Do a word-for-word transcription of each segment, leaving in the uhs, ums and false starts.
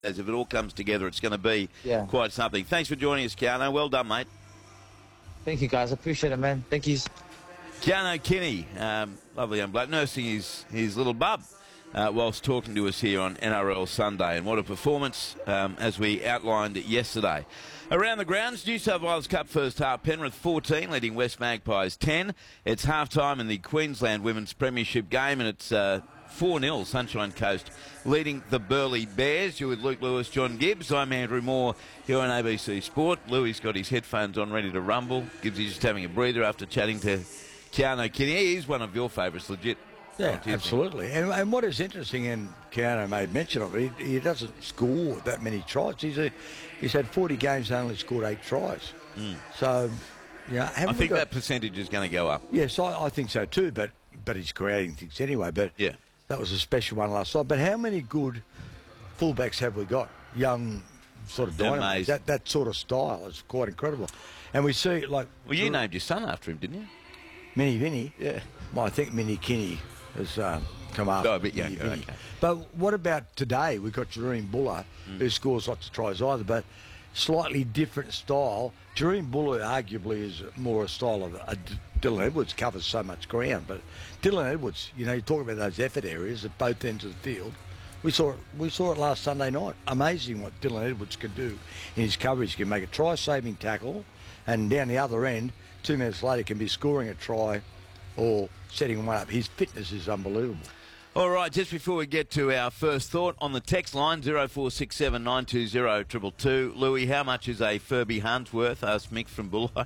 as if it all comes together, it's going to be Yeah. quite something. Thanks for joining us, Keanu. Well done, mate. Thank you, guys. I appreciate it, man. Thank you. Keanu Kinney, um, lovely young bloke, nursing his, his little bub uh, whilst talking to us here on N R L Sunday. And what a performance, um, as we outlined yesterday. Around the grounds, New South Wales Cup first half, Penrith fourteen, leading West Magpies ten. It's half-time in the Queensland Women's Premiership game, and it's uh, four nil, Sunshine Coast leading the Burleigh Bears. You're with Luke Lewis, John Gibbs. I'm Andrew Moore here on A B C Sport. Louis got his headphones on, ready to rumble. Gibbs is just having a breather after chatting to Keanu Kinney. He's one of your favourites, legit. Yeah, absolutely. And, and what is interesting, and Keanu made mention of it, he, he doesn't score that many tries. He's a, he's had forty games and only scored eight tries. Mm. So, you know, I think got, that percentage is going to go up. Yes, I, I think so too, but but he's creating things anyway. But yeah, that was a special one last night. But how many good fullbacks have we got? Young sort of dynamo. That, that sort of style is quite incredible. And we see, like... Well, you named your son after him, didn't you? Minnie Vinnie? Yeah. Well, I think Minnie Kinney has um, come up. Oh, a bit younger, okay. But what about today? We've got Jareen Buller, mm. who scores lots of tries either, but slightly different style. Jareen Buller arguably is more a style of a Dylan Edwards, covers so much ground, but Dylan Edwards, you know, you talk about those effort areas at both ends of the field. We saw it, we saw it last Sunday night. Amazing what Dylan Edwards can do in his coverage. He can make a try-saving tackle, and down the other end, two minutes later, can be scoring a try or setting one up. His fitness is unbelievable. All right, just before we get to our first thought, on the text line, zero four six seven nine two zero two two two. Louis, how much is a Furby Hunt worth? Asked Mick from Bulleye.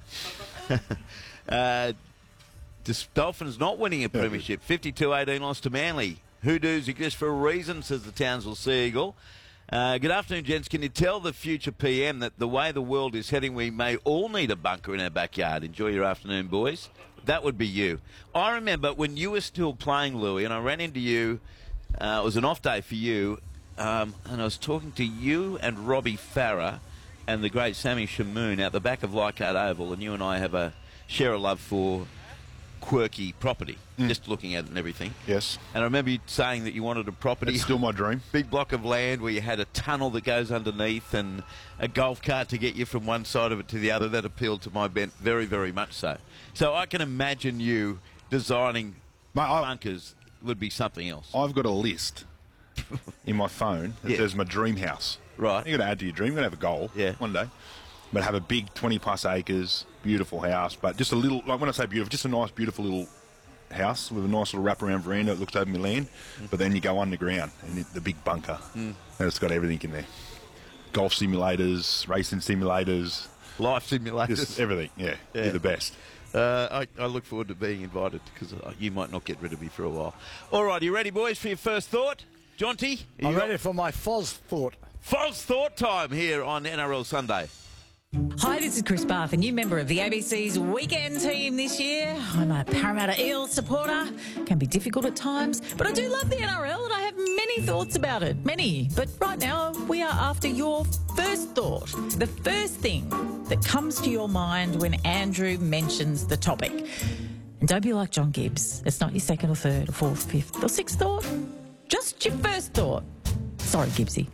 uh, the Dolphins not winning a premiership. fifty-two eighteen loss to Manly. Hoodoos exist for a reason, says the Townsville Sea Eagle. Uh, good afternoon, gents. Can you tell the future P M that the way the world is heading, we may all need a bunker in our backyard? Enjoy your afternoon, boys. That would be you. I remember when you were still playing, Louis, and I ran into you. Uh, it was an off day for you, um, and I was talking to you and Robbie Farah and the great Sammy Shamoon out the back of Leichhardt Oval, and you and I have a share a love for quirky property, mm. just looking at it and everything. Yes. And I remember you saying that you wanted a property. It's still my dream. Big block of land where you had a tunnel that goes underneath and a golf cart to get you from one side of it to the other. That appealed to my bent very, very much so. So I can imagine you designing Mate, bunkers would be something else. I've got a list in my phone that yeah. says my dream house. Right. You're going to add to your dream. You're going to have a goal yeah. one day. But have a big twenty plus acres, beautiful house, but just a little, like when I say beautiful, just a nice, beautiful little house with a nice little wraparound veranda that looks over my land, mm. but then you go underground and it, the big bunker, mm. and it's got everything in there. Golf simulators, racing simulators. Life simulators. Just everything, yeah, yeah. You're the best. Uh, I, I look forward to being invited because you might not get rid of me for a while. All right, you ready, boys, for your first thought? Jonty? I'm ready for my Foz thought. Foz thought time here on N R L Sunday. Hi, this is Chris Bath, a new member of the A B C's weekend team this year. I'm a Parramatta Eels supporter. Can be difficult at times, but I do love the N R L and I have many thoughts about it. Many. But right now, we are after your first thought. The first thing that comes to your mind when Andrew mentions the topic. And don't be like John Gibbs. It's not your second or third or fourth, fifth or sixth thought. Just your first thought. Sorry, Gibbsy.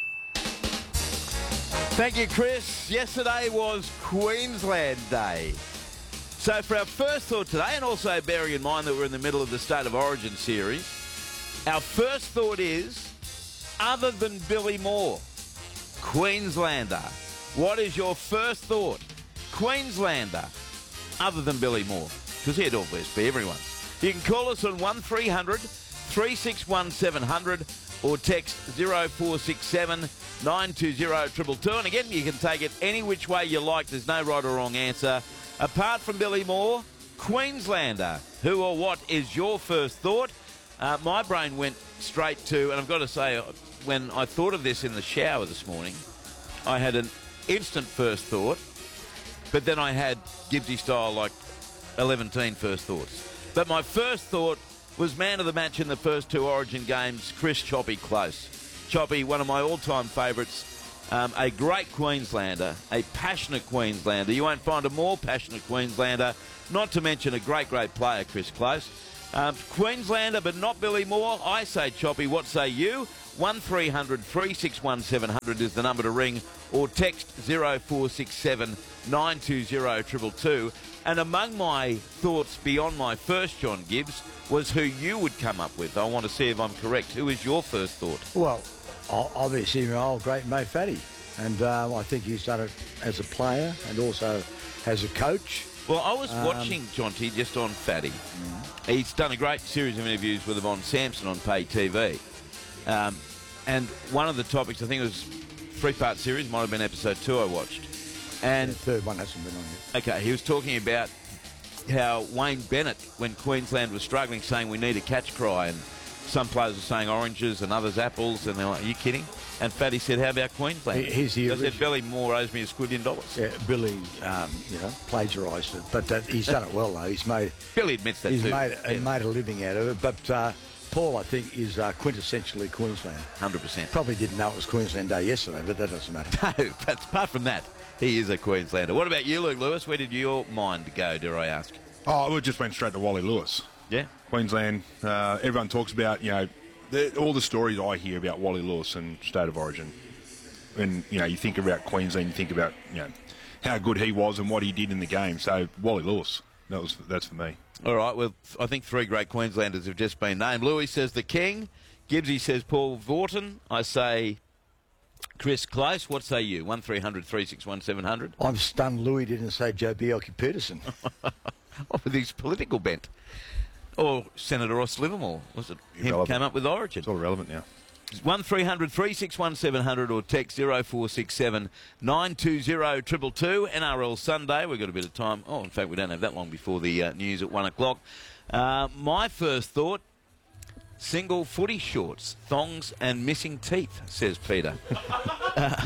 Thank you, Chris. Yesterday was Queensland Day. So for our first thought today, and also bearing in mind that we're in the middle of the State of Origin series, our first thought is, other than Billy Moore, Queenslander. What is your first thought? Queenslander, other than Billy Moore. Because he'd always be everyone. You can call us on one three hundred three six one seven hundred or text zero four six seven nine two zero two two two. And again, you can take it any which way you like. There's no right or wrong answer. Apart from Billy Moore, Queenslander. Who or what is your first thought? Uh, my brain went straight to, and I've got to say, when I thought of this in the shower this morning, I had an instant first thought, but then I had Gibbsy style like eleven first thoughts. But my first thought was man of the match in the first two Origin games, Chris Choppy Close. Choppy, one of my all-time favourites, um, a great Queenslander, a passionate Queenslander. You won't find a more passionate Queenslander, not to mention a great, great player, Chris Close. Um, Queenslander, but not Billy Moore. I say Choppy, what say you? one three hundred three six one seven hundred is the number to ring, or text zero four six seven nine two zero two two two. And among my thoughts beyond my first, John Gibbs, was who you would come up with. I want to see if I'm correct. Who is your first thought? Well, o- obviously my old great mate Fatty. And um, I think he's done it as a player and also as a coach. Well, I was Um, watching Jonty just on Fatty. Mm. He's done a great series of interviews with Yvonne Sampson on Pay T V. Um, and one of the topics, I think it was three-part series, might have been episode two I watched. And The third one hasn't been on yet. okay, he was talking about how Wayne Bennett, when Queensland was struggling, saying we need a catch cry, and some players were saying oranges and others apples, and they're like, are you kidding? And Fatty said, how about Queensland? He- he's the They said, original- Billy Moore owes me a squillion dollars. Yeah, Billy, um, you know, plagiarised it. But uh, he's done it well, though. He's made Billy admits that he's too. made, he Yeah, made a living out of it. But uh, Paul, I think, is uh, quintessentially Queensland. one hundred percent. Probably didn't know it was Queensland Day yesterday, but that doesn't matter. No, but apart from that, he is a Queenslander. What about you, Luke Lewis? Where did your mind go, dare I ask? Oh, we just went straight to Wally Lewis. Yeah? Queensland, uh, everyone talks about, you know, the, all the stories I hear about Wally Lewis and State of Origin. And, you know, you think about Queensland, you think about, you know, how good he was and what he did in the game. So, Wally Lewis, that was that's for me. All right, well, I think three great Queenslanders have just been named. Louis says the King. Gibbsy says Paul Vaughton. I say Chris Close. What say you? one three hundred three six one seven hundred. I'm stunned Louis didn't say Joe Bjelke-Petersen. Oh, with his political bent. Or Senator Ross Livermore. Was it him Irrelevant. came up with Origin? It's all relevant now. one three hundred three six one seven hundred or text zero four six seven nine two zero two two two. N R L Sunday. We've got a bit of time. Oh, in fact, we don't have that long before the uh, news at one o'clock. Uh, my first thought, single footy shorts, thongs and missing teeth, says Peter. uh,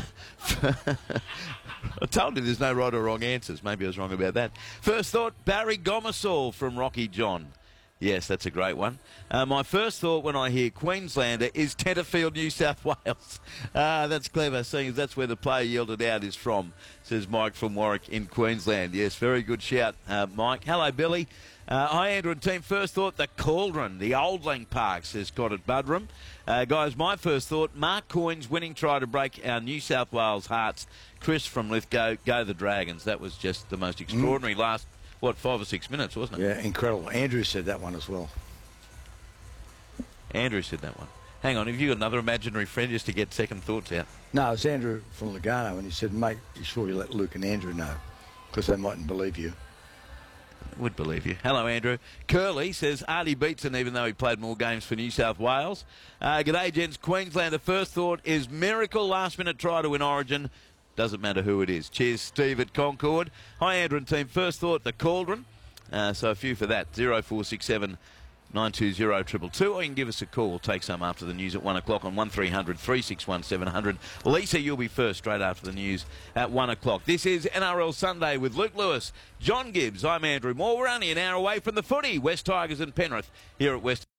I told you there's no right or wrong answers. Maybe I was wrong about that. First thought, Barry Gomersall from Rocky John. Yes, that's a great one. Uh, my first thought when I hear Queenslander is Tenterfield, New South Wales. Uh, that's clever, seeing as that's where the player yielded out is from, says Mike from Warwick in Queensland. Yes, very good shout, uh, Mike. Hello, Billy. Uh, hi, Andrew and team. First thought, the Cauldron, the Old Lang Park, says Scott at Budrum. Uh, guys, my first thought, Mark Coyne's winning try to break our New South Wales hearts. Chris from Lithgow, go the Dragons. That was just the most extraordinary mm. last... What, five or six minutes, wasn't it? Yeah, incredible. Andrew said that one as well. Andrew said that one. Hang on, have you got another imaginary friend just to get second thoughts out? No, it's Andrew from Lugano, and he said, mate, you sure you let Luke and Andrew know? Because they mightn't believe you. Would believe you. Hello, Andrew. Curly says Artie Beetson, even though he played more games for New South Wales. Uh, g'day, gents. Queenslander first thought is miracle last-minute try to win Origin. Doesn't matter who it is. Cheers, Steve at Concord. Hi, Andrew and team. First thought, the Cauldron. Uh, so a few for that. zero four six seven nine two zero two two two. Or you can give us a call. We'll take some after the news at one o'clock on one three hundred three six one seven hundred. Lisa, you'll be first straight after the news at one o'clock. This is N R L Sunday with Luke Lewis, John Gibbs. I'm Andrew Moore. We're only an hour away from the footy. West Tigers and Penrith here at West.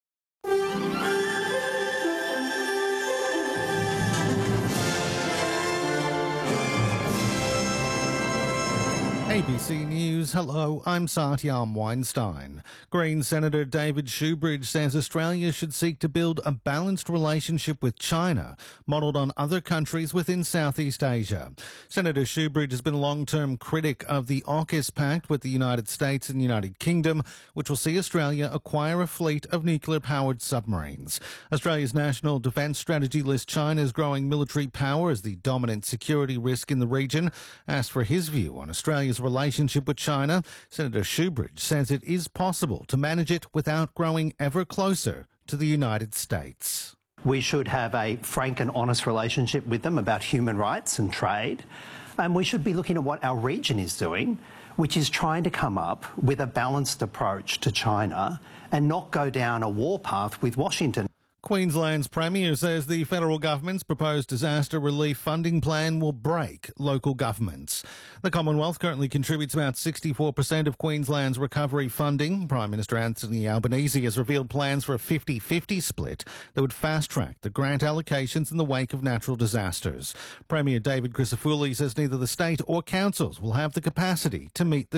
A B C News, hello, I'm Satyam Weinstein. Green Senator David Shoebridge says Australia should seek to build a balanced relationship with China, modelled on other countries within Southeast Asia. Senator Shoebridge has been a long-term critic of the AUKUS Pact with the United States and United Kingdom, which will see Australia acquire a fleet of nuclear-powered submarines. Australia's National Defence Strategy lists China's growing military power as the dominant security risk in the region. Asked for his view on Australia's relationship with China, Senator Shoebridge says it is possible to manage it without growing ever closer to the United States. We should have a frank and honest relationship with them about human rights and trade. And we should be looking at what our region is doing, which is trying to come up with a balanced approach to China and not go down a warpath with Washington. Queensland's Premier says the federal government's proposed disaster relief funding plan will break local governments. The Commonwealth currently contributes about sixty-four percent of Queensland's recovery funding. Prime Minister Anthony Albanese has revealed plans for a fifty fifty split that would fast-track the grant allocations in the wake of natural disasters. Premier David Crisafulli says neither the state or councils will have the capacity to meet the